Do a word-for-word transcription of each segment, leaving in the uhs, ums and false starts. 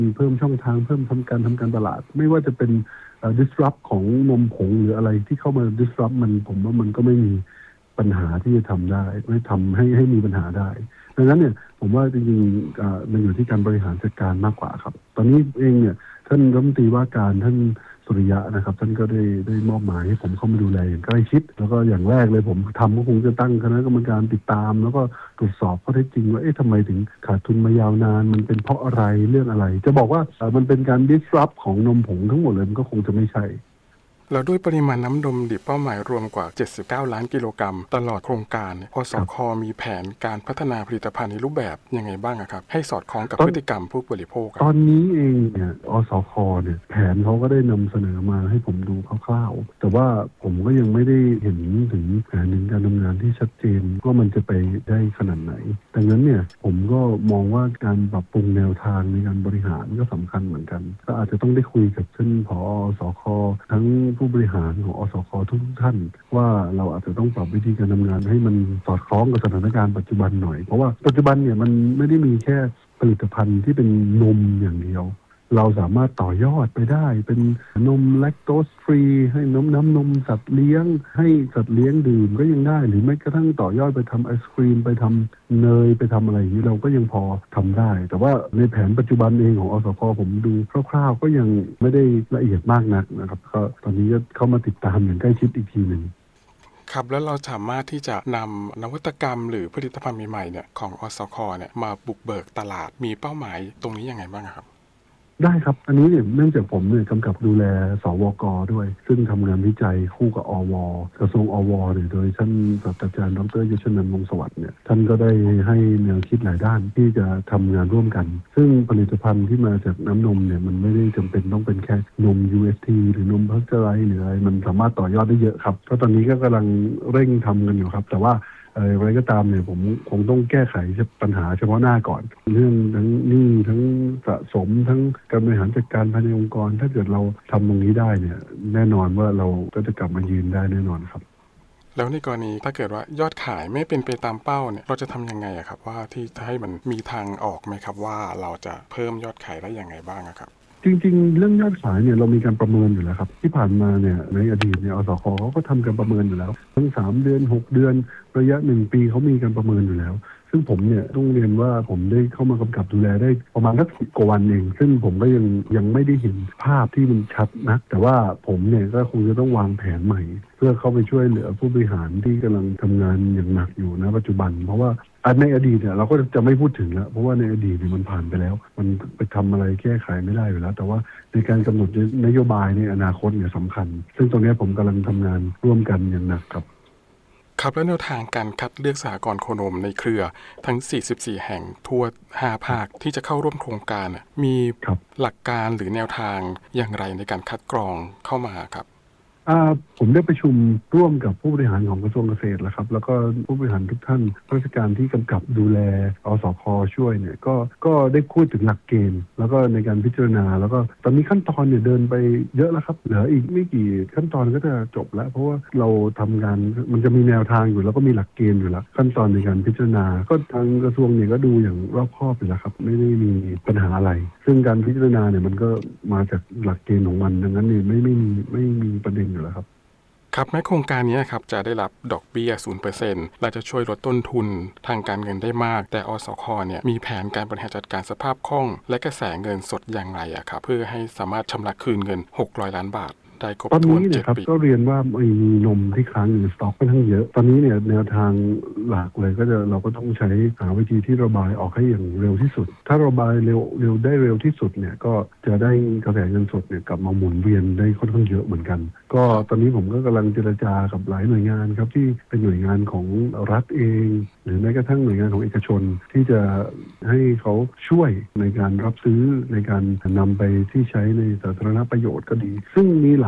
มีเพิ่มช่องทางเพิ่มทำการทำการตลาดไม่ว่าจะเป็นเอ่อ disrupt ของนมผงหรืออะไรที่เข้ามา disrupt มันผมว่ามันก็ไม่มีปัญหาที่จะทำได้ไม่ทำให้ให้มีปัญหาได้ดังนั้นเนี่ยผมว่าจริงๆเอ่อมันอยู่ที่การบริหารจัดการมากกว่าครับตอนนี้เองเนี่ยท่านรัฐมนตรีว่าการท่านสุริยะนะครับท่านก็ได้ได้มอบหมายให้ผมเข้ามาดูแลอย่างใกล้ชิดแล้วก็อย่างแรกเลยผมทำก็คงจะตั้งคณะกรรมการติดตามแล้วก็ตรวจสอบข้อเท็จจริงว่าเอ๊ะทำไมถึงขาดทุนมายาวนานมันเป็นเพราะอะไรเรื่องอะไรจะบอกว่าเอ่อมันเป็นการ disrupt ของนมผงทั้งหมดเลยมันก็คงจะไม่ใช่แล้วด้วยปริมาณน้ำนมดิบเป้าหมายรวมกว่าเจ็ดสิบเก้าล้านกิโลกรัมตลอดโครงการอสคมีแผนการพัฒนาผลิตภัณฑ์ในรูปแบบยังไงบ้างครับให้สอดคล้องกับพฤติกรรมผู้บริโภคตอนนี้เองเนี่ยอสคเนี่ยแผนเขาก็ได้นำเสนอมาให้ผมดูคร่าวๆแต่ว่าผมก็ยังไม่ได้เห็นถึงแผนในการทำงานที่ชัดเจนว่ามันจะไปได้ขนาดไหนดังนั้นเนี่ยผมก็มองว่าการปรับปรุงแนวทางในการบริหารก็สำคัญเหมือนกันก็อาจจะต้องได้คุยกับท่านผอ.สค.ทั้งผู้บริหารของอสค.ทุกท่านว่าเราอาจจะต้องปรับวิธีการทำงานให้มันสอดคล้องกับสถานการณ์ปัจจุบันหน่อยเพราะว่าปัจจุบันเนี่ยมันไม่ได้มีแค่ผลิตภัณฑ์ที่เป็นนมอย่างเดียวเราสามารถต่อยอดไปได้เป็นนมแลคโตสฟรีให้น้ำน้ำนมสัตว์เลี้ยงให้สัตว์เลี้ยงดื่มก็ยังได้หรือแม้กระทั่งต่อยอดไปทำไอศครีมไปทำเนยไปทำอะไรอย่างนี้เราก็ยังพอทำได้แต่ว่าในแผนปัจจุบันเองของอสค.ผมดูคร่าวๆก็ยังไม่ได้ละเอียดมากนักนะครับก็ตอนนี้ก็เข้ามาติดตามอย่างใกล้ชิดอีกทีหนึ่งครับแล้วเราสามารถที่จะนำนวัตกรรมหรือผลิตภัณฑ์ใหม่ๆเนี่ยของอสค.เนี่ยมาบุกเบิกตลาดมีเป้าหมายตรงนี้ยังไงบ้างครับได้ครับอันนี้เนี่ยเนื่องจากผมเนี่ยกำกับดูแลสวกด้วยซึ่งทำงานวิจัยคู่กับอวกระทรวงอวเนี่ยโดยท่านศาสตราจารย์ดรยศนันท์วงศ์สวัสดิ์เนี่ยท่านก็ได้ให้แนวคิดหลายด้านที่จะทำงานร่วมกันซึ่งผลิตภัณฑ์ที่มาจากน้ำนมเนี่ยมันไม่ได้จำเป็นต้องเป็นแค่นม ยู เอส ที หรือนมพัชเจอร์ไรส์หรืออะไรมันสามารถต่อยอดได้เยอะครับก็ตอนนี้ก็กำลังเร่งทำกันอยู่ครับแต่ว่าอะไรก็ตามเนี่ยผมคงต้องแก้ไขปัญหาเฉพาะหน้าก่อนเรื่องทั้งหนี้ทั้งสะสมทั้งการบริหารจัดการภายในองค์กรถ้าเกิดเราทำตรงนี้ได้เนี่ยแน่นอนว่าเราก็จะกลับมายืนได้แน่นอนครับแล้วในกรณีถ้าเกิดว่ายอดขายไม่เป็นไปตามเป้าเนี่ยเราจะทำยังไงอะครับว่าที่จะให้มันมีทางออกไหมครับว่าเราจะเพิ่มยอดขายได้ยังไงบ้างครับจริงๆเรื่องยอดขายเนี่ยเรามีการประเมินอยู่แล้วครับที่ผ่านมาเนี่ยในอดีตเนี่ยอสค.เขาก็ทำการประเมินอยู่แล้วทั้งสามเดือนหกเดือนระยะหนึ่งปีเขามีการประเมินอยู่แล้วซึ่งผมเนี่ยต้องเรียนว่าผมได้เข้ามากำกับดูแลได้ประมาณสักสิบกว่าวันเองซึ่งผมก็ยังยังไม่ได้เห็นภาพที่มันชัดนักแต่ว่าผมเนี่ยก็คงจะต้องวางแผนใหม่เพื่อเข้าไปช่วยเหลือผู้บริหารที่กำลังทำงานอย่างหนักอยู่ณปัจจุบันเพราะว่าในอดีตเนี่ยเราก็จะไม่พูดถึงแล้วเพราะว่าในอดีตเนี่ยมันผ่านไปแล้วมันไปทำอะไรแก้ไขไม่ได้อยู่แล้วแต่ว่าในการกำหนดนโยบายในอนาคตเนี่ยสำคัญซึ่งตรงนี้ผมกำลังทำงานร่วมกันอย่างหนักครับครับแล้วแนวทางการคัดเลือกสหกรณ์โคนมในเครือทั้งสี่สิบสี่แห่งทั่วห้าภาคที่จะเข้าร่วมโครงการมีหลักการหรือแนวทางอย่างไรในการคัดกรองเข้ามาครับผมได้ประชุมร่วมกับผู้บริหารของกระทรวงเกษตรแล้วครับแล้วก็ผู้บริหารทุกท่านราชการที่กำกับดูแลอสค.ช่วยเนี่ยก็ก็ได้พูดถึงหลักเกณฑ์แล้วก็ในการพิจารณาแล้วก็ตอนนี้ขั้นตอนเนี่ยเดินไปเยอะแล้วครับเหลืออีกไม่กี่ขั้นตอนก็จะจบแล้วเพราะว่าเราทำงานมันจะมีแนวทางอยู่แล้วก็มีหลักเกณฑ์อยู่แล้วขั้นตอนในการพิจารณาก็ทางกระทรวงเนี่ยก็ดูอย่างรอบคอบอยู่แล้วครับไม่ได้มีปัญหาอะไรซึ่งการพิจารณาเนี่ยมันก็มาจากหลักเกณฑ์ของมันดังนั้นเนี่ยไม่ไม่มีไม่มีประเด็นอยู่แล้วครับครับแม้โครงการนี้ครับจะได้รับดอกเบี้ย ศูนย์เปอร์เซ็นต์ และจะช่วยลดต้นทุนทางการเงินได้มากแต่อสค.เนี่ยมีแผนการบริหารจัดการสภาพคล่องและกระแสเงินสดอย่างไรอะครับเพื่อให้สามารถชำระคืนเงินหกร้อยล้านบาทได้ครบถ้วนเจ็ดปีก็เรียนว่ามีนมที่ค้างอยู่ในสต็อกค่อนข้างเยอะตอนนี้เนี่ยแนวทางหลักเลยก็จะเราก็ต้องใช้หาวิธีที่ระบายออกให้อย่างเร็วที่สุดถ้าระบายเร็วเร็วได้เร็วที่สุดเนี่ยก็จะได้กระแสเงินสดเนี่ยกลับมาหมุนเวียนได้ค่อนข้างเยอะเหมือนกันก็ตอนนี้ผมก็กำลังเจรจากับหลายหน่วยงานครับที่เป็นหน่วยงานของรัฐเองหรือแม้กระทั่งหน่วยงานของเอกชนที่จะให้เขาช่วยในการรับซื้อในการนำไปที่ใช้ในสาธารณประโยชน์ก็ดีซึ่งมีหลาย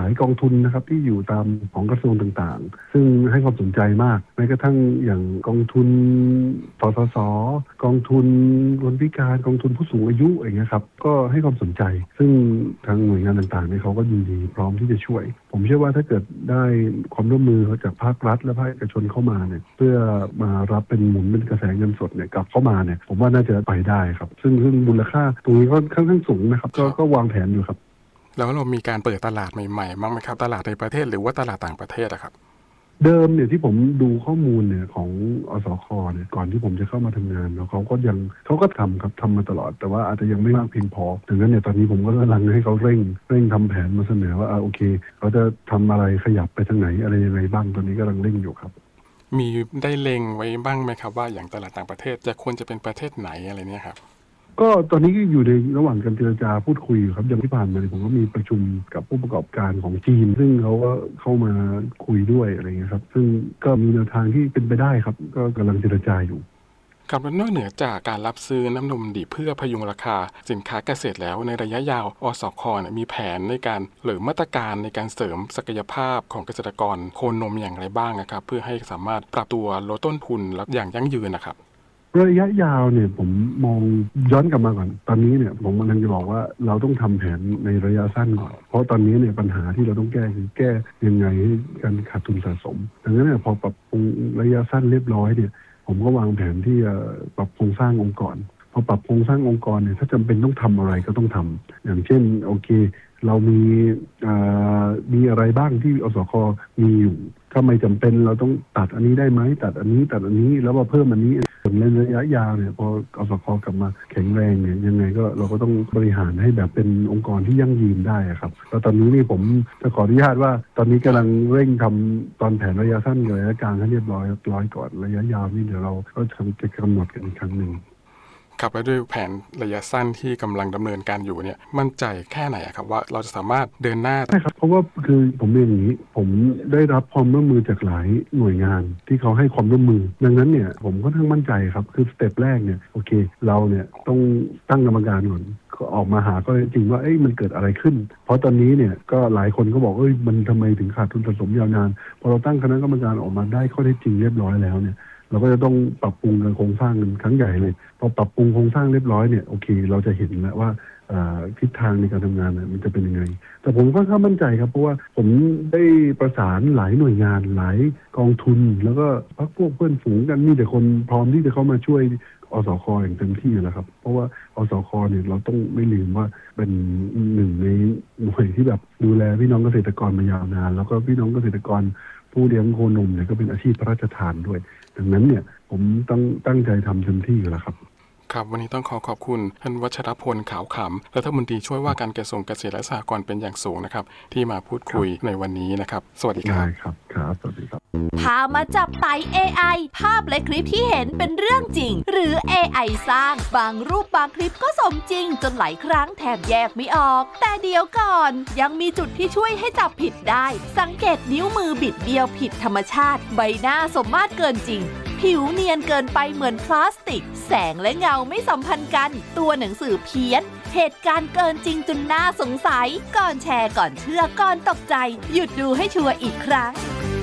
ายกองทุนนะครับที่อยู่ตามของกระทรวงต่างๆซึ่งให้ความสนใจมากแม้กระทั่งอย่างกองทุนสสสกองทุนคนพิการกองทุนผู้สูงอายุอย่างเงี้ยครับก็ให้ความสนใจซึ่งทางหน่วยงานต่างๆเนี่ยเขาก็ยินดีพร้อมที่จะช่วยผมเชื่อว่าถ้าเกิดได้ความร่วมมือจากภาครัฐและภาคเอกชนเข้ามาเนี่ยเพื่อมารับเป็นหมุนเป็นกระแสเงินสดเนี่ยกลับเข้ามาเนี่ยผมว่าน่าจะไปได้ครับซึ่งซึ่งมูลค่าตรงนี้ก็ค่อนข้างสูงนะครับก็ก็วางแผนอยู่ครับแล้วเรามีการเปิดตลาดใหม่ๆบ้างไหมครับตลาดในประเทศหรือว่าตลาดต่างประเทศอะครับเดิมเนี่ยที่ผมดูข้อมูลเนี่ยของอสค.เนี่ยก่อนที่ผมจะเข้ามาทำงานเนาะเขาก็ยังเขาก็ทำครับทำมาตลอดแต่ว่าอาจจะยังไม่มากเพียงพอดังนั้นเนี่ยตอนนี้ผมก็กำลังให้เขาเร่งเร่งทำแผนมาเสนอว่าอ่าโอเคเขาจะทำอะไรขยับไปทางไหนอะไรยังไงบ้างตอนนี้กำลังเร่งอยู่ครับมีได้เล็งไว้บ้างไหมครับว่าอย่างตลาดต่างประเทศจะควรจะเป็นประเทศไหนอะไรเนี่ยครับก็ตอนนี้อยู่ในระหว่างการเจรจาพูดคุยอยู่ครับอย่างที่ผ่านมาผมก็มีประชุมกับผู้ประกอบการของจีนซึ่งเขาก็เข้ามาคุยด้วยอะไรเงี้ยครับซึ่งก็มีแนวทางที่เป็นไปได้ครับก็กำลังเจรจาอยู่ครับนอกเหนือจากการรับซื้อน้ำนมดิบเพื่อพยุงราคาสินค้าเกษตรแล้วในระยะยาวอสค.มีแผนในการหรือมาตรการในการเสริมศักยภาพของเกษตรกรโคนมอย่างไรบ้างนะครับเพื่อให้สามารถปรับตัวลดต้นทุนและอย่างยั่งยืนนะครับระยะยาวเนี่ยผมมองย้อนกลับมาก่อนตอนนี้เนี่ยผมกำลังจะบอกว่าเราต้องทำแผนในระยะสั้นก่อนเพราะตอนนี้เนี่ยปัญหาที่เราต้องแก้คือแก้ยังไงให้การขาดทุนสะสมดังนั้นเนี่ยพอปรับปรุงระยะสั้นเรียบร้อยเนี่ยผมก็วางแผนที่จะปรับโครงสร้างองค์กรพอปรับโครงสร้างองค์กรเนี่ยถ้าจำเป็นต้องทำอะไรก็ต้องทำอย่างเช่นโอเคเรามีมีอะไรบ้างที่อสค.มีอยู่ถ้าไม่จำเป็นเราต้องตัดอันนี้ได้ไหมตัดอันนี้ตัดอันนี้แล้วมาเพิ่มอันนี้ในระยะยาวเนี่ยพออสค.กลับมาแข็งแรงเนี่ยยังไงก็เราก็ต้องบริหารให้แบบเป็นองค์กรที่ยั่งยืนได้ครับแล้วตอนนี้นี่ผมจะขออนุญาตว่าตอนนี้กำลังเร่งทำตอนแผนระยะสั้นกับระยะกลางให้เรียบร้อยร้อยก่อนระยะยาวนี่เดี๋ยวเราก็จะกำหนดกันอีกครั้งหนึ่งครับและด้วยแผนระยะสั้นที่กำลังดำเนินการอยู่เนี่ยมั่นใจแค่ไหนครับว่าเราจะสามารถเดินหน้าใช่ครับเพราะว่าคือผมเรียนอย่างนี้ผมได้รับความร่วมมือจากหลายหน่วยงานที่เขาให้ความร่วมมือดังนั้นเนี่ยผมก็ทั้งมั่นใจครับคือสเต็ปแรกเนี่ยโอเคเราเนี่ยต้องตั้งกรรมการก่อนออกมาหาก็จริงว่าเอ้ยมันเกิดอะไรขึ้นเพราะตอนนี้เนี่ยก็หลายคนก็บอกเอ้ยมันทำไมถึงขาดทุนสะสมยาวนานพอเราตั้งคณะกรรมการออกมาได้ข้อเท็จจริงเรียบร้อยแล้วเนี่ยเราก็จะต้องปรับปรุงโครงสร้างกันครั้งใหญ่เลยพอปรับปรุงโครงสร้างเรียบร้อยเนี่ยโอเคเราจะเห็นแล้วว่าทิศทางในการทำงานเนี่ยมันจะเป็นยังไงแต่ผมก็ค่อนข้างมั่นใจครับเพราะว่าผมได้ประสานหลายหน่วยงานหลายกองทุนแล้วก็พรรคพวกเพื่อนฝูงกันมีแต่คนพร้อมที่จะเข้ามาช่วยอสค.อย่างเต็มที่แล้วครับเพราะว่าอสค.เนี่ยเราต้องไม่ลืมว่าเป็นหนึ่งในหน่วยที่แบบดูแลพี่น้องเกษตรกรมายาวนานแล้วก็พี่น้องเกษตรกรผู้เลี้ยงโคนมเนี่ยก็เป็นอาชีพพระราชทานด้วยดังนั้นเนี่ยผมต้องตั้งใจทำเต็มที่อยู่แล้วครับครับวันนี้ต้องขอขอบคุณท่านวัชรพลขาวขำรัฐมนตรีช่วยว่าการกระทรวงเกษตรและสหกรณ์เป็นอย่างสูงนะครับที่มาพูดคุยในวันนี้นะครับสวัสดีครับได้ครับครับสวัสดีครับพามาจับไต่ เอ ไอ ภาพและคลิปที่เห็นเป็นเรื่องจริงหรือ เอ ไอ สร้างบางรูปบางคลิปก็สมจริงจนหลายครั้งแทบแยกไม่ออกแต่เดี๋ยวก่อนยังมีจุดที่ช่วยให้จับผิดได้สังเกตนิ้วมือบิดเบี้ยวผิดธรรมชาติใบหน้าสมมาตรเกินจริงผิวเนียนเกินไปเหมือนพลาสติกแสงและเงาไม่สัมพันธ์กันตัวหนังสือเพี้ยนเหตุการณ์เกินจริงจนน่าสงสัยก่อนแชร์ก่อนเชื่อก่อนตกใจหยุดดูให้ชัวร์อีกครั้ง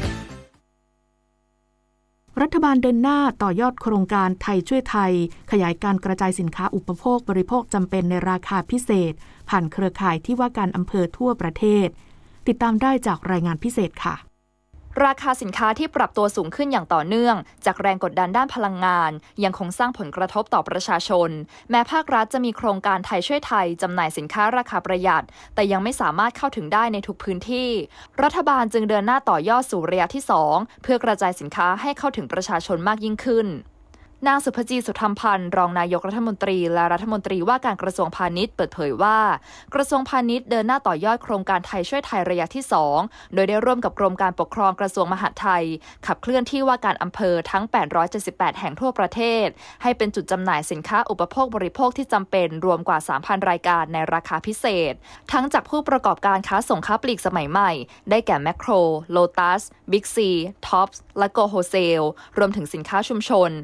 รัฐบาลเดินหน้าต่อยอดโครงการไทยช่วยไทยขยายการกระจายสินค้าอุปโภคบริโภคจำเป็นในราคาพิเศษผ่านเครือข่ายที่ว่าการอำเภอทั่วประเทศติดตามได้จากรายงานพิเศษค่ะราคาสินค้าที่ปรับตัวสูงขึ้นอย่างต่อเนื่องจากแรงกดดันด้านพลังงานยังคงสร้างผลกระทบต่อประชาชนแม้ภาครัฐจะมีโครงการไทยช่วยไทยจำหน่ายสินค้าราคาประหยัดแต่ยังไม่สามารถเข้าถึงได้ในทุกพื้นที่รัฐบาลจึงเดินหน้าต่อยอดสู่ระยะที่สองเพื่อกระจายสินค้าให้เข้าถึงประชาชนมากยิ่งขึ้นนางสุภจีสุธรรมพันธ์รองนายกรัฐมนตรีและรัฐมนตรีว่าการกระทรวงพาณิชย์เปิดเผยว่ากระทรวงพาณิชย์เดินหน้าต่อยอดโครงการไทยช่วยไทยระยะที่สองโดยได้ร่วมกับกรมการปกครองกระทรวงมหาดไทยขับเคลื่อนที่ว่าการอำเภอทั้งแปดร้อยเจ็ดสิบแปดแห่งทั่วประเทศให้เป็นจุดจำหน่ายสินค้าอุปโภคบริโภคที่จำเป็นรวมกว่า สามพัน รายการในราคาพิเศษทั้งจากผู้ประกอบการค้าส่งค้าปลีกสมัยใหม่ได้แก่แมคโครโลตัสบิ๊กซีท็อปส์และโกโฮเซลรวมถึงสินค้าชุมชนเพื่อใช้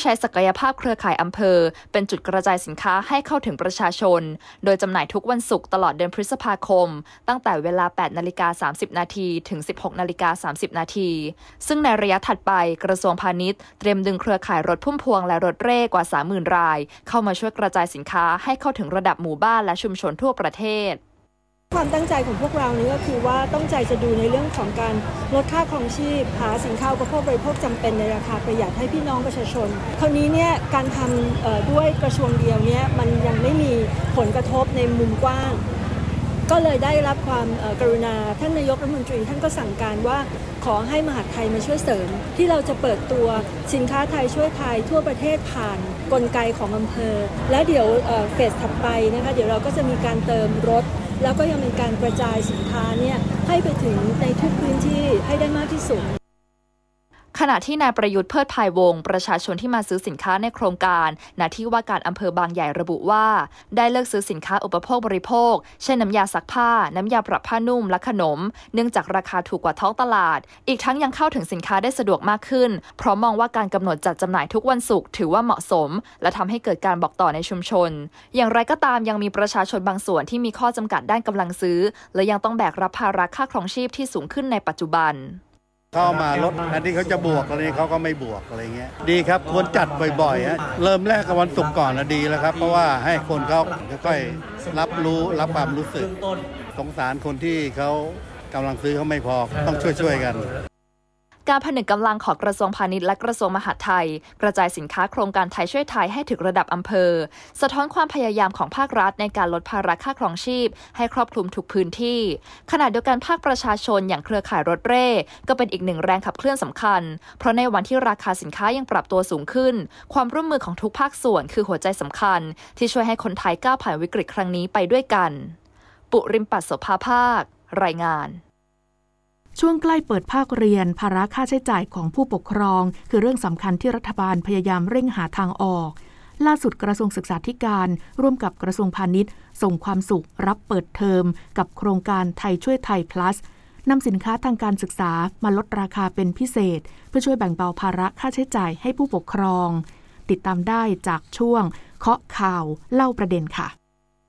ช้ศักยภาพเครือข่ายอำเภอเป็นจุดกระจายสินค้าให้เข้าถึงประชาชนโดยจำหน่ายทุกวันศุกร์ตลอดเดือนพฤษภาคมตั้งแต่เวลา แปดนาฬิกาสามสิบนาทีถึง สิบหกนาฬิกาสามสิบนาทีซึ่งในระยะถัดไปกระทรวงพาณิชย์เตรียมดึงเครือข่ายรถพุ่มพวงและรถเร่กว่า สามหมื่น รายเข้ามาช่วยกระจายสินค้าให้เข้าถึงระดับหมู่บ้านและชุมชนทั่วประเทศความตั้งใจของพวกเรานี้ก็คือว่าต้องใจจะดูในเรื่องของการลดค่าครองชีพหาสินค้าอุปโภคบริโภคจำเป็นในราคาประหยัดให้พี่น้องประชาชนคราวนี้เนี่ยการทำด้วยกระทรวงเดียวเนี่ยมันยังไม่มีผลกระทบในมุมกว้างก็เลยได้รับความกรุณาท่านนายกรัฐมนตรีท่านก็สั่งการว่าขอให้มหาดไทยมาช่วยเสริมที่เราจะเปิดตัวสินค้าไทยช่วยไทยทั่วประเทศผ่านกลไกของอำเภอและเดี๋ยวเฟสถัดไปนะคะเดี๋ยวเราก็จะมีการเติมรถแล้วก็ยังมีการกระจายสินค้าเนี่ยให้ไปถึงในทุกพื้นที่ให้ได้มากที่สุดขณะที่นายประยุทธ์เพิดภายวงศ์ประชาชนที่มาซื้อสินค้าในโครงการณที่ว่าการอำเภอบางใหญ่ระบุว่าได้เลิกซื้อสินค้าอุปโภคบริโภคเช่นน้ำยาซักผ้าน้ำยาปรับผ้านุ่มและขนมเนื่องจากราคาถูกกว่าท้องตลาดอีกทั้งยังเข้าถึงสินค้าได้สะดวกมากขึ้นเพราะมองว่าการกำหนดจัดจำหน่ายทุกวันศุกร์ถือว่าเหมาะสมและทำให้เกิดการบอกต่อในชุมชนอย่างไรก็ตามยังมีประชาชนบางส่วนที่มีข้อจำกัดด้านกำลังซื้อและยังต้องแบกรับภาระค่าครองชีพที่สูงขึ้นในปัจจุบันเข้ามาลดอันที่เขาจะบวกอะไรเขาก็ไม่บวกอะไรเงี้ยดีครับควรจัดบ่อยๆฮะเริ่มแรกกับวันศุกร์ก่อนนะดีแล้วครับเพราะว่าให้คนเขาค่อยๆรับรู้รับความรู้สึกสงสารคนที่เขากำลังซื้อเขาไม่พอต้องช่วยๆกันการผนึกกำลังของกระทรวงพาณิชย์และกระทรวงมหาดไทยกระจายสินค้าโครงการไทยช่วยไทยให้ถึงระดับอำเภอสะท้อนความพยายามของภาครัฐในการลดภาระค่าครองชีพให้ครอบคลุมทุกพื้นที่ขณะเดียวกันภาคประชาชนอย่างเครือข่ายรถเร่ก็เป็นอีกหนึ่งแรงขับเคลื่อนสำคัญเพราะในวันที่ราคาสินค้ายังปรับตัวสูงขึ้นความร่วมมือของทุกภาคส่วนคือหัวใจสำคัญที่ช่วยให้คนไทยก้าวผ่านวิกฤตครั้งนี้ไปด้วยกันปุริมปัสโสภาภาครายงานช่วงใกล้เปิดภาคเรียนภาระค่าใช้จ่ายของผู้ปกครองคือเรื่องสำคัญที่รัฐบาลพยายามเร่งหาทางออกล่าสุดกระทรวงศึกษาธิการร่วมกับกระทรวงพาณิชย์ส่งความสุขรับเปิดเทอมกับโครงการไทยช่วยไทย plus นำสินค้าทางการศึกษามาลดราคาเป็นพิเศษเพื่อช่วยแบ่งเบาภาระค่าใช้จ่ายให้ผู้ปกครองติดตามได้จากช่วงเคาะข่าวเล่าประเด็นค่ะ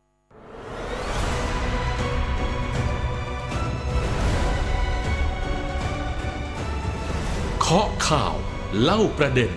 เคาะข่าวเล่าประเด็น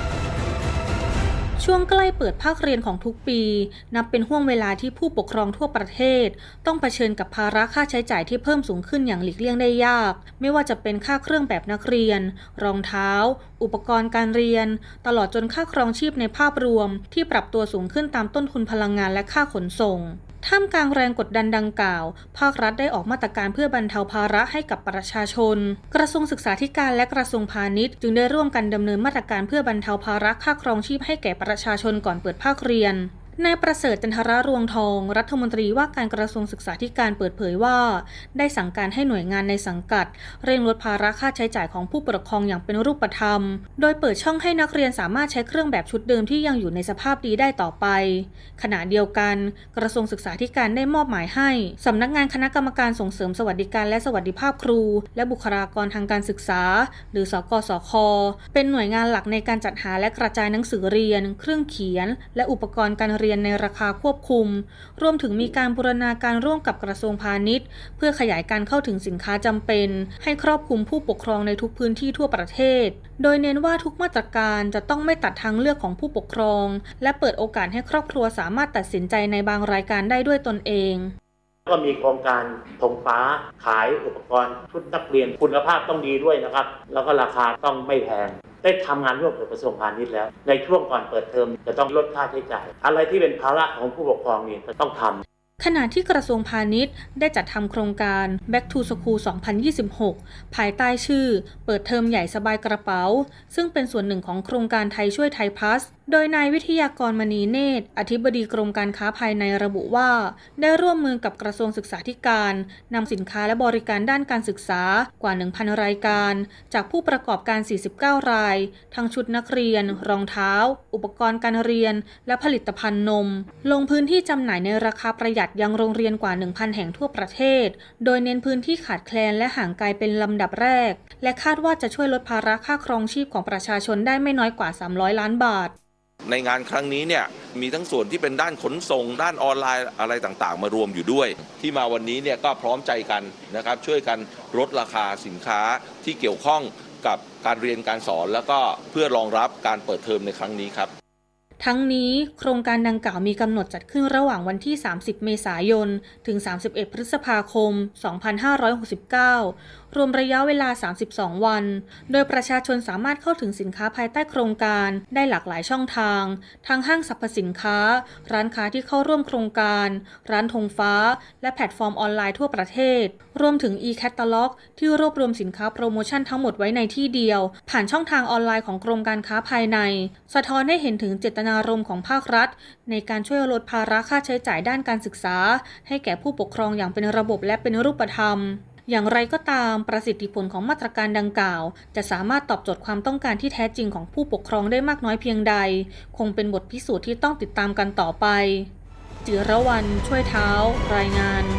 ช่วงใกล้เปิดภาคเรียนของทุกปีนับเป็นห่วงเวลาที่ผู้ปกครองทั่วประเทศต้องเผชิญกับภาระค่าใช้จ่ายที่เพิ่มสูงขึ้นอย่างหลีกเลี่ยงได้ยากไม่ว่าจะเป็นค่าเครื่องแบบนักเรียนรองเท้าอุปกรณ์การเรียนตลอดจนค่าครองชีพในภาพรวมที่ปรับตัวสูงขึ้นตามต้นทุนพลังงานและค่าขนส่งท่ามกลางแรงกดดันดังกล่าวภาครัฐได้ออกมาตรการเพื่อบรรเทาภาระให้กับประชาชนกระทรวงศึกษาธิการและกระทรวงพาณิชย์จึงได้ร่วมกันดำเนินมาตรการเพื่อบรรเทาภาระค่าครองชีพให้แก่ประชาชนก่อนเปิดภาคเรียนนายประเสริฐจันทรรวงทองรัฐมนตรีว่าการกระทรวงศึกษาธิการเปิดเผยว่าได้สั่งการให้หน่วยงานในสังกัดเร่งลดภาระค่าใช้จ่ายของผู้ปกครองอย่างเป็นรูปธรรมโดยเปิดช่องให้นักเรียนสามารถใช้เครื่องแบบชุดเดิมที่ยังอยู่ในสภาพดีได้ต่อไปขณะเดียวกันกระทรวงศึกษาธิการได้มอบหมายให้สำนักงานคณะกรรมการส่งเสริมสวัสดิการและสวัสดิภาพครูและบุคลากรทางการศึกษาหรือสกสค.เป็นหน่วยงานหลักในการจัดหาและกระจายหนังสือเรียนเครื่องเขียนและอุปกรณ์การเรียนในราคาควบคุมรวมถึงมีการบูรณาการร่วมกับกระทรวงพาณิชย์เพื่อขยายการเข้าถึงสินค้าจำเป็นให้ครอบคลุมผู้ปกครองในทุกพื้นที่ทั่วประเทศโดยเน้นว่าทุกมาตรการจะต้องไม่ตัดทางเลือกของผู้ปกครองและเปิดโอกาสให้ครอบครัวสามารถตัดสินใจในบางรายการได้ด้วยตนเองก็มีโครงการธงฟ้าขายอุปกรณ์ชุดนักเรียนคุณภาพต้องดีด้วยนะครับแล้วก็ราคาต้องไม่แพงได้ทำงานร่วมกับกระทรวงพาณิชย์แล้วในช่วงก่อนเปิดเทอมจะต้องลดค่าใช้จ่ายอะไรที่เป็นภาระของผู้ปกครองนี่จะต้องทำขณะที่กระทรวงพาณิชย์ได้จัดทำโครงการ Back to School สองพันยี่สิบหกภายใต้ชื่อเปิดเทอมใหญ่สบายกระเป๋าซึ่งเป็นส่วนหนึ่งของโครงการไทยช่วยไทย plus โดยนายวิทยากรมณีเนตรอธิบดีกรมการค้าภายในระบุว่าได้ร่วมมือกับกระทรวงศึกษาธิการนำสินค้าและบริการด้านการศึกษากว่า หนึ่งพัน รายการจากผู้ประกอบการ สี่สิบเก้า รายทั้งชุดนักเรียนรองเท้าอุปกรณ์การเรียนและผลิตภัณฑ์นมลงพื้นที่จำหน่ายในราคาประหยัดยังโรงเรียนกว่า หนึ่งพัน แห่งทั่วประเทศโดยเน้นพื้นที่ขาดแคลนและห่างไกลเป็นลำดับแรกและคาดว่าจะช่วยลดภาระค่าครองชีพของประชาชนได้ไม่น้อยกว่าสามร้อยล้านบาทในงานครั้งนี้เนี่ยมีทั้งส่วนที่เป็นด้านขนส่งด้านออนไลน์อะไรต่างๆมารวมอยู่ด้วยที่มาวันนี้เนี่ยก็พร้อมใจกันนะครับช่วยกันลดราคาสินค้าที่เกี่ยวข้องกับการเรียนการสอนแล้วก็เพื่อรองรับการเปิดเทอมในครั้งนี้ครับทั้งนี้โครงการดังกล่าวมีกำหนดจัดขึ้นระหว่างวันที่สามสิบเมษายนถึงสามสิบเอ็ดพฤษภาคมสองพันห้าร้อยหกสิบเก้ารวมระยะเวลาสามสิบสองวันโดยประชาชนสามารถเข้าถึงสินค้าภายใต้โครงการได้หลากหลายช่องทางทั้งห้างสรรพสินค้าร้านค้าที่เข้าร่วมโครงการร้านธงฟ้าและแพลตฟอร์มออนไลน์ทั่วประเทศรวมถึง e-catalog ที่รวบรวมสินค้าโปรโมชั่นทั้งหมดไว้ในที่เดียวผ่านช่องทางออนไลน์ของกรมการค้าภายในสะท้อนให้เห็นถึงเจตนารมณ์ของภาครัฐในการช่วยลดภาระค่าใช้จ่ายด้านการศึกษาให้แก่ผู้ปกครองอย่างเป็นระบบและเป็นรูปธรรมอย่างไรก็ตามประสิทธิผลของมาตรการดังกล่าวจะสามารถตอบโจทย์ความต้องการที่แท้จริงของผู้ปกครองได้มากน้อยเพียงใดคงเป็นบทพิสูจน์ที่ต้องติดตามกันต่อไปจิรวรรณช่วยเท้ารายงาน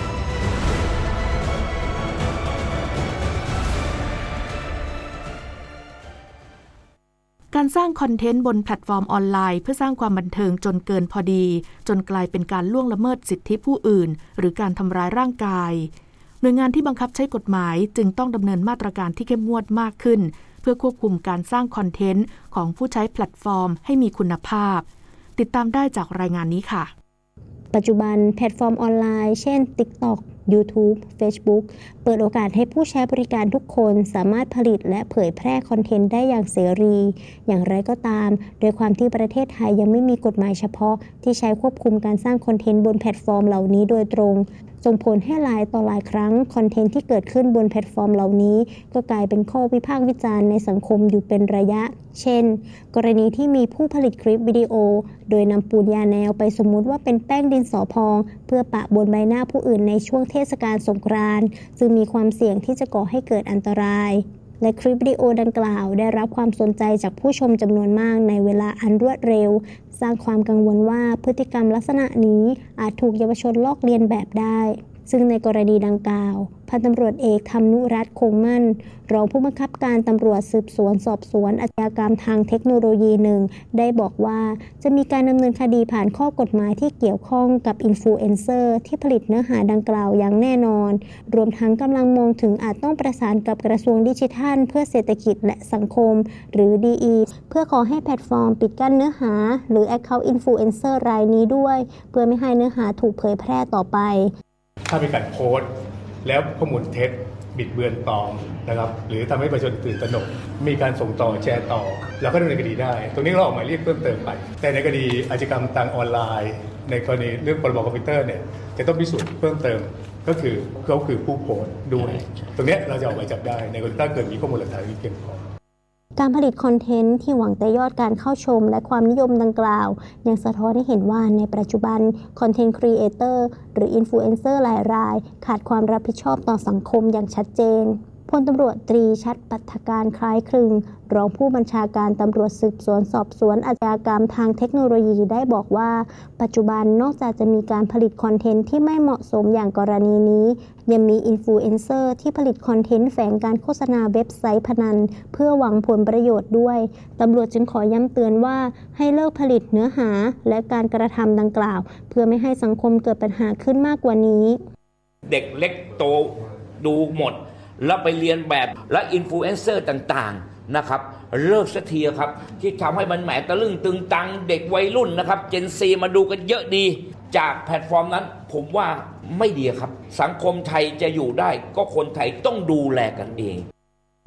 การสร้างคอนเทนต์บนแพลตฟอร์มออนไลน์เพื่อสร้างความบันเทิงจนเกินพอดีจนกลายเป็นการล่วงละเมิดสิทธิผู้อื่นหรือการทำร้ายร่างกายหน่วยงานที่บังคับใช้กฎหมายจึงต้องดำเนินมาตรการที่เข้มงวดมากขึ้นเพื่อควบคุมการสร้างคอนเทนต์ของผู้ใช้แพลตฟอร์มให้มีคุณภาพติดตามได้จากรายงานนี้ค่ะปัจจุบันแพลตฟอร์มออนไลน์เช่น TikTok YouTube Facebook เปิดโอกาสให้ผู้ใช้บริการทุกคนสามารถผลิตและเผยแพร่คอนเทนต์ได้อย่างเสรีอย่างไรก็ตามโดยความที่ประเทศไทยยังไม่มีกฎหมายเฉพาะที่ใช้ควบคุมการสร้างคอนเทนต์บนแพลตฟอร์มเหล่านี้โดยตรงส่งผลให้หลายต่อหลายครั้งคอนเทนต์ที่เกิดขึ้นบนแพลตฟอร์มเหล่านี้ก็กลายเป็นข้อวิพากษ์วิจารณ์ในสังคมอยู่เป็นระยะเช่นกรณีที่มีผู้ผลิตคลิปวิดีโอโดยนำปูนยาแนวไปสมมุติว่าเป็นแป้งดินสอพองเพื่อปะบนใบหน้าผู้อื่นในช่วงเทศกาลสงกรานต์ซึ่งมีความเสี่ยงที่จะก่อให้เกิดอันตรายและคลิปวิดีโอดังกล่าวได้รับความสนใจจากผู้ชมจำนวนมากในเวลาอันรวดเร็วสร้างความกังวลว่าพฤติกรรมลักษณะนี้อาจถูกเยาวชนลอกเลียนแบบได้ซึ่งในกรณีดังกล่าวพันตำรวจเอกธรรมนุรัตน์คงมั่นรองผู้บังคับการตำรวจสืบสวนสอบสวนอาชญากรรมทางเทคโนโลยีหนึ่งได้บอกว่าจะมีการดำเนินคดีผ่านข้อกฎหมายที่เกี่ยวข้องกับอินฟลูเอนเซอร์ที่ผลิตเนื้อหาดังกล่าวอย่างแน่นอนรวมทั้งกำลังมองถึงอาจต้องประสานกับกระทรวงดิจิทัลเพื่อเศรษฐกิจและสังคมหรือ ดี อี เพื่อขอให้แพลตฟอร์มปิดกั้นเนื้อหาหรือ Account Influencer รายนี้ด้วยเพื่อไม่ให้เนื้อหาถูกเผยแพร่ต่อไปถ้ามีการโพสต์แล้วข้อมูลเท็จบิดเบือนปลอมนะครับหรือทำให้ประชาชนตื่นตระหนกมีการส่งต่อแชร์ต่อแล้วก็ดำเนินคดีได้ตรงนี้เราออกหมายเรียกเพิ่มเติมไปแต่ในคดีอาชญากรรมทางออนไลน์ในกรณีเรื่องพรบคอมพิวเตอร์เนี่ยจะต้องพิสูจน์เพิ่มเติมก็คือเขาคือผู้โพสต์ด้วยตรงนี้เราจะออกหมายจับได้ในกรณีถ้าเกิดมีข้อมูลหลักฐานที่เพียงพอการผลิตคอนเทนต์ที่หวังแต่ยอดการเข้าชมและความนิยมดังกล่าวยังสะท้อนให้เห็นว่าในปัจจุบันคอนเทนต์ครีเอเตอร์หรืออินฟลูเอนเซอร์หลายรายขาดความรับผิดชอบต่อสังคมอย่างชัดเจนพลตำรวจตรีชัดปัทการคล้ายคลึงรองผู้บัญชาการตำรวจสืบสวนสอบสวนอาชญากรรมทางเทคโนโลยีได้บอกว่าปัจจุบันนอกจากจะมีการผลิตคอนเทนต์ที่ไม่เหมาะสมอย่างกรณีนี้ยังมีอินฟลูเอนเซอร์ที่ผลิตคอนเทนต์แฝงการโฆษณาเว็บไซต์พนันเพื่อหวังผลประโยชน์ด้วยตำรวจจึงขอย้ำเตือนว่าให้เลิกผลิตเนื้อหาและการกระทำดังกล่าวเพื่อไม่ให้สังคมเกิดปัญหาขึ้นมากกว่านี้เด็กเล็กโตดูหมดแล้วไปเรียนแบบและอินฟลูเอนเซอร์ต่างๆนะครับเลิกสักทีครับที่ทำให้มันแหมตะลึงตึงตังเด็กวัยรุ่นนะครับเจนซีมาดูกันเยอะดีจากแพลตฟอร์มนั้นผมว่าไม่ดีครับสังคมไทยจะอยู่ได้ก็คนไทยต้องดูแลกันเอง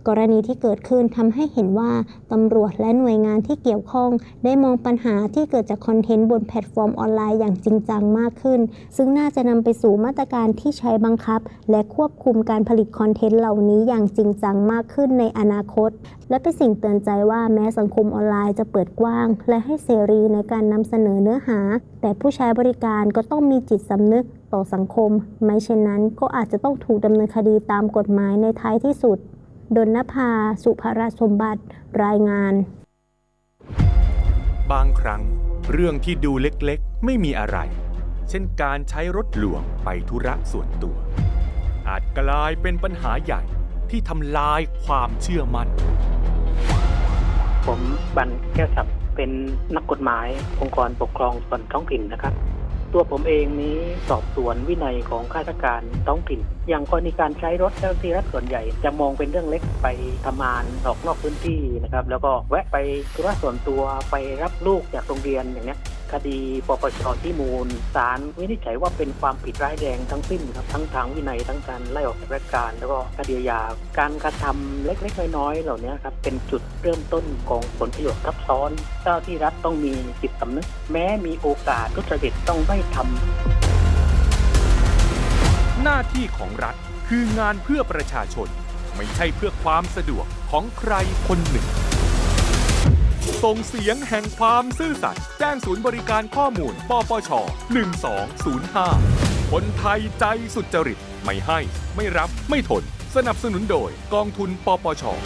กรณีที่เกิดขึ้นทำให้เห็นว่าตำรวจและหน่วยงานที่เกี่ยวข้องได้มองปัญหาที่เกิดจากคอนเทนต์บนแพลตฟอร์มออนไลน์อย่างจริงจังมากขึ้นซึ่งน่าจะนำไปสู่มาตรการที่ใช้บังคับและควบคุมการผลิตคอนเทนต์เหล่านี้อย่างจริงจังมากขึ้นในอนาคตและเป็นสิ่งเตือนใจว่าแม้สังคมออนไลน์จะเปิดกว้างและให้เสรีในการนำเสนอเนื้อหาแต่ผู้ใช้บริการก็ต้องมีจิตสำนึกต่อสังคมไม่เช่นนั้นก็อาจจะต้องถูกดำเนินคดีตามกฎหมายในท้ายที่สุดดลนภา สุภรสมบัติรายงานบางครั้งเรื่องที่ดูเล็กๆไม่มีอะไรเช่นการใช้รถหลวงไปธุระส่วนตัวอาจกลายเป็นปัญหาใหญ่ที่ทำลายความเชื่อมั่นผมบันแก้วฉับเป็นนักกฎหมายองค์กรปกครองส่วนท้องถิ่นนะครับตัวผมเองนี้สอบสวนวินัยของข้าราชการท้องถิ่นอย่างกรณีการใช้รถเจ้าหน้าที่รัฐส่วนใหญ่จะมองเป็นเรื่องเล็กไปทำงานออกนอกพื้นที่นะครับแล้วก็แวะไปธุระส่วนตัวไปรับลูกจากโรงเรียนอย่างนี้คดีปปช.ที่มูลศาลวินิจฉัยว่าเป็นความผิดร้ายแรงทั้งสิ้นครับทั้งทางวินัยทั้งการไล่ออกจากราชการแล้วก็คดีอาญาการกระทำเล็กๆน้อยๆเหล่านี้ครับเป็นจุดเริ่มต้นของผลประโยชน์ซับซ้อนเจ้าที่รัฐต้องมีจิตสำนึกแม้มีโอกาสทุจริตต้องไม่ทำหน้าที่ของรัฐคืองานเพื่อประชาชนไม่ใช่เพื่อความสะดวกของใครคนหนึ่งส่งเสียงแห่งความซื่อสัตย์แจ้งศูนย์บริการข้อมูลปปช.หนึ่งสองศูนย์ห้าคนไทยใจสุจริตไม่ให้ไม่รับไม่ทนสนับสนุนโดยกองทุนปปช.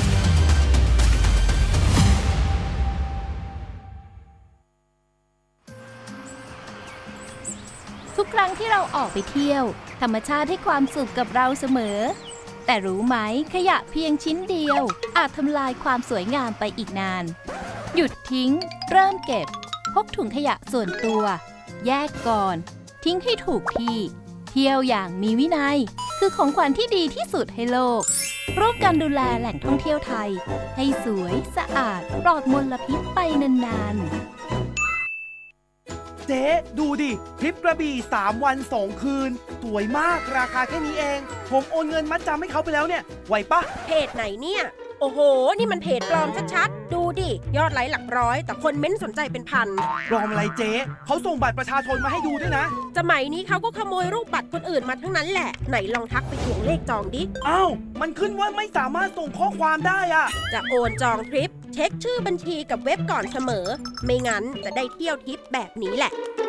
ทุกครั้งที่เราออกไปเที่ยวธรรมชาติให้ความสุขกับเราเสมอแต่รู้ไหมขยะเพียงชิ้นเดียวอาจทำลายความสวยงามไปอีกนานหยุดทิ้งเริ่มเก็บพกถุงขยะส่วนตัวแยกก่อนทิ้งให้ถูกที่เที่ยวอย่างมีวินัยคือของขวัญที่ดีที่สุดให้โลกร่วมกันดูแลแหล่งท่องเที่ยวไทยให้สวยสะอาดปลอดมลพิษไปนานๆเจ๊ดูดิทริปกระบี่สามวันสองคืนสวยมากราคาแค่นี้เองผมโอนเงินมัดจำให้เขาไปแล้วเนี่ยไหวปะเพจไหนเนี่ยโอ้โหนี่มันเพจปลอมชัดๆดูดิยอดไลค์หลักร้อยแต่คนเม้นสนใจเป็นพันปลอมอะไรเจ๊เขาส่งบัตรประชาชนมาให้ดูด้วยนะสมัยนี้เขาก็ขโมยรูปบัตรคนอื่นมาทั้งนั้นแหละไหนลองทักไปทวงเลขจองดิอ้าวมันขึ้นว่าไม่สามารถส่งข้อความได้อะจะโอนจองทริปเช็คชื่อบัญชีกับเว็บก่อนเสมอไม่งั้นจะได้เที่ยวทริปแบบนี้แหละ